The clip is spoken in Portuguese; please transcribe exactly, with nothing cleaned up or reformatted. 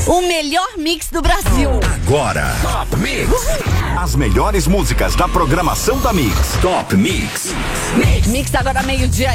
O melhor mix do Brasil. Agora, Top Mix. As melhores músicas da programação da Mix. Top Mix. Mix, mix agora meio-dia